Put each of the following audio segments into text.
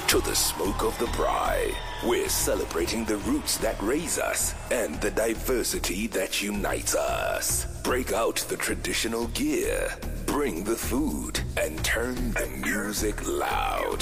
to the smoke of the braai. We're celebrating the roots that raise us and the diversity that unites us. Break out the traditional gear, bring the food, and turn the music loud.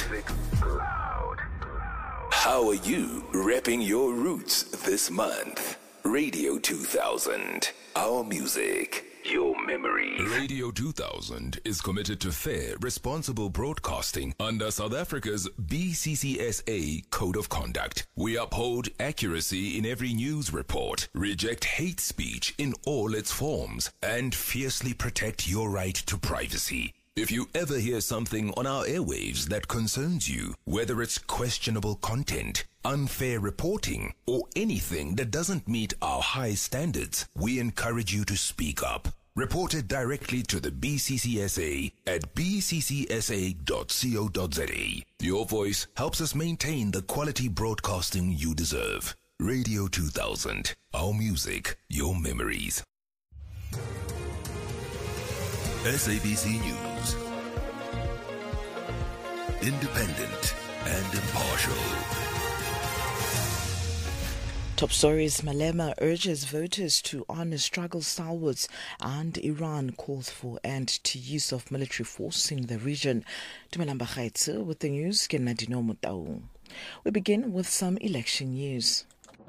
How are you repping your roots this month? Radio 2000, our music, your memories. Radio 2000 is committed to fair, responsible broadcasting under South Africa's BCCSA Code of Conduct. We uphold accuracy in every news report, reject hate speech in all its forms, and fiercely protect your right to privacy. If you ever hear something on our airwaves that concerns you, whether it's questionable content, unfair reporting, or anything that doesn't meet our high standards, we encourage you to speak up. Report it directly to the BCCSA at bccsa.co.za. Your voice helps us maintain the quality broadcasting you deserve. Radio 2000, our music, your memories. SABC News. Independent and impartial. Top stories: Malema urges voters to honor struggle stalwarts, and Iran calls for end to use of military force in the region. Tumelamba Khaitse with the news. We begin with some election news.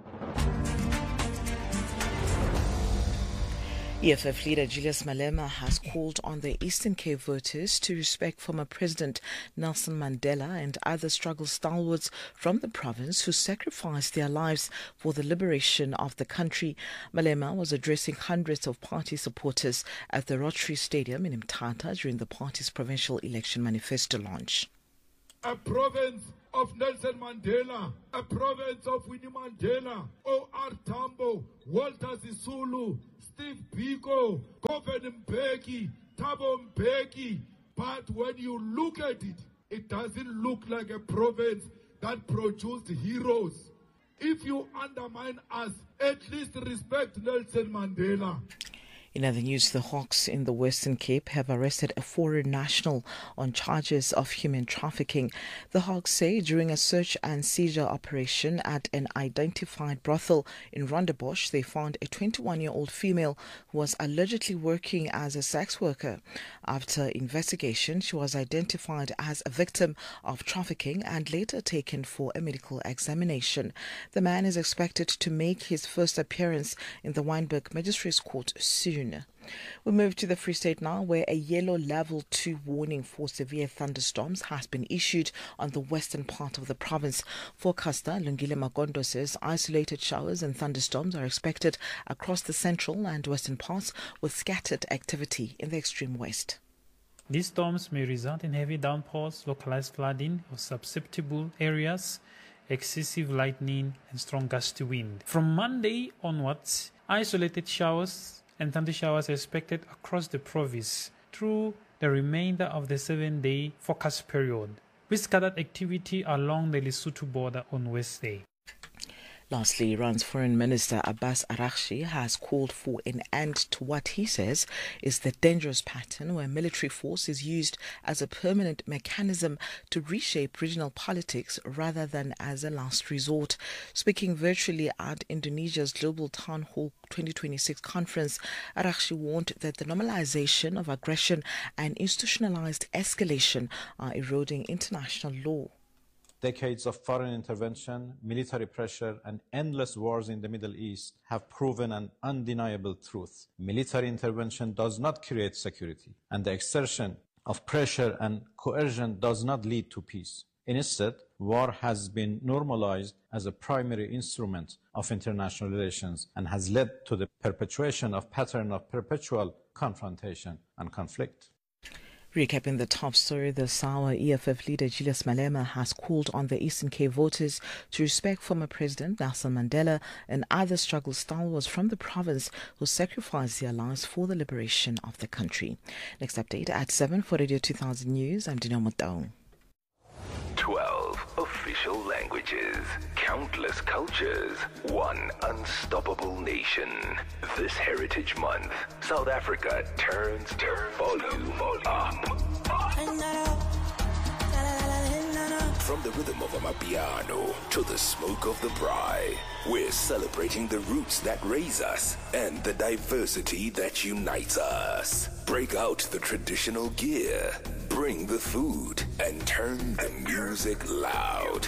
EFF leader Julius Malema has called on the Eastern Cape voters to respect former President Nelson Mandela and other struggle stalwarts from the province who sacrificed their lives for the liberation of the country. Malema was addressing hundreds of party supporters at the Rotary Stadium in Mthatha during the party's provincial election manifesto launch. A province of Nelson Mandela, a province of Winnie Mandela, O.R. Tambo, Walter Sisulu, Steve Biko, Govan Mbeki, Thabo Mbeki. But when you look at it, it doesn't look like a province that produced heroes. If you undermine us, at least respect Nelson Mandela. In other news, the Hawks in the Western Cape have arrested a foreign national on charges of human trafficking. The Hawks say during a search and seizure operation at an identified brothel in Rondebosch, they found a 21-year-old female who was allegedly working as a sex worker. After investigation, she was identified as a victim of trafficking and later taken for a medical examination. The man is expected to make his first appearance in the Wynberg Magistrates Court soon. We move to the Free State now, where a yellow level 2 warning for severe thunderstorms has been issued on the western part of the province. Forecaster Lungile Magondo says isolated showers and thunderstorms are expected across the central and western parts, with scattered activity in the extreme west. These storms may result in heavy downpours, localized flooding of susceptible areas, excessive lightning and strong gusty wind. From Monday onwards, isolated showers and thunder showers are expected across the province through the remainder of the 7-day forecast period, with scattered activity along the Lesotho border on Wednesday. Lastly, Iran's Foreign Minister Abbas Araghchi has called for an end to what he says is the dangerous pattern where military force is used as a permanent mechanism to reshape regional politics rather than as a last resort. Speaking virtually at Indonesia's Global Town Hall 2026 conference, Araghchi warned that the normalization of aggression and institutionalized escalation are eroding international law. Decades of foreign intervention, military pressure, and endless wars in the Middle East have proven an undeniable truth. Military intervention does not create security, and the exertion of pressure and coercion does not lead to peace. Instead, war has been normalized as a primary instrument of international relations and has led to the perpetuation of pattern of perpetual confrontation and conflict. Recapping the top story, the SAWA EFF leader Julius Malema has called on the Eastern Cape voters to respect former President Nelson Mandela and other struggle stalwarts from the province who sacrificed their lives for the liberation of the country. Next update at 7 for Radio 2000 News. I'm Dino Motao. 12 official languages, countless cultures, one unstoppable nation. This Heritage Month, South Africa turns volume up. From the rhythm of amapiano to the smoke of the braai, we're celebrating the roots that raise us and the diversity that unites us. Break out the traditional gear, bring the food, and turn the music loud.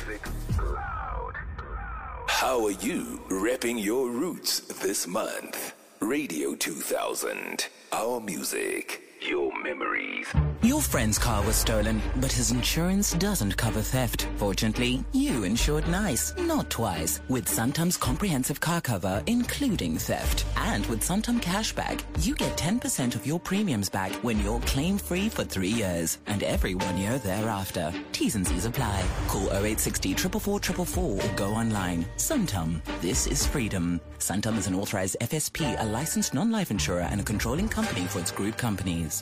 How are you repping your roots this month? Radio 2000, our music, your memories. Your friend's car was stolen, but his insurance doesn't cover theft. Fortunately, you insured nice, not twice, with Santam's comprehensive car cover, including theft. And with Santam Cashback, you get 10% of your premiums back when you're claim-free for 3 years, and every 1 year thereafter. T's and C's apply. Call 0860 444 444 or go online. Santam, this is freedom. Santam is an authorized FSP, a licensed non-life insurer, and a controlling company for its group companies.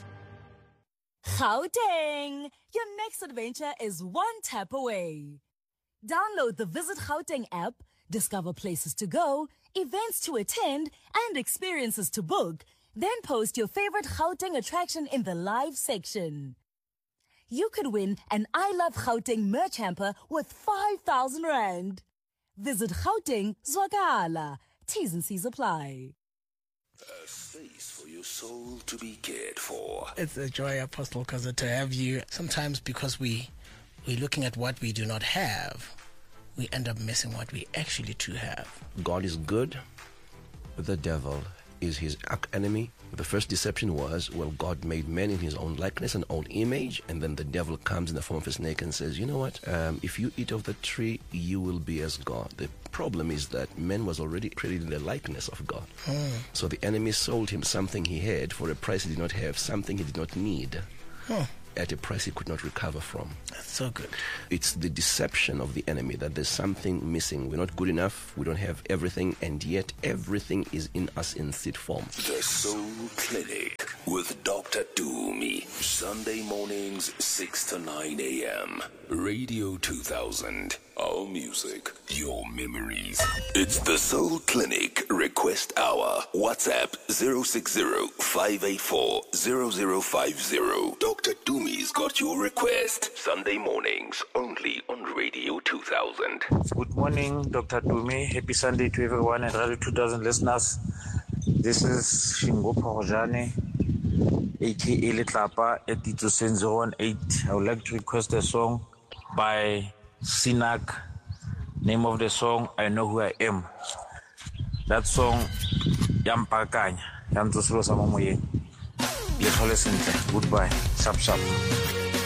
Gauteng! Your next adventure is one tap away. Download the Visit Gauteng app, discover places to go, events to attend, and experiences to book. Then post your favorite Gauteng attraction in the live section. You could win an I Love Gauteng merch hamper worth 5,000 Rand. Visit Gauteng Zwakala. T's and C's apply. A space for your soul to be cared for. It's a joy, Apostle Kaza, to have you. Sometimes because we're looking at what we do not have, we end up missing what we actually do have. God is good. The devil is his enemy. The first deception was, well, God made man in his own likeness and own image, and then the devil comes in the form of a snake and says, you know what, if you eat of the tree, you will be as God. The problem is that man was already created in the likeness of God. So the enemy sold him something he had for a price he did not have, something he did not need. At a price he could not recover from. That's so good. It's the deception of the enemy that there's something missing. We're not good enough. We don't have everything, and yet everything is in us in seed form. The Soul Clinic with Dr. Dumi. Sunday mornings, 6 to 9 a.m. Radio 2000. Our music, your memories. It's the Soul Clinic Request Hour. WhatsApp 060-584-0050. Dr. Dumi's got your request. Sunday mornings, only on Radio 2000. Good morning, Dr. Dumi. Happy Sunday to everyone and Radio 2000 listeners. This is Shingo Porojane, aka Letlapa, 827018. I would like to request a song by Sinak. Name of the song, I Know Who I Am. That song, Yampakanya, Yantusulo Samamoye. Goodbye. Sharp.